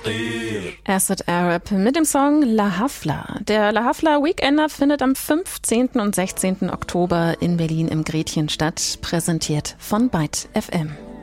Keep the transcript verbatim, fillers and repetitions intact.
Acid Arab mit dem Song La Hafla. Der La Hafla Weekender findet am fünfzehnten und sechzehnten Oktober in Berlin im Gretchen statt, präsentiert von Byte F M.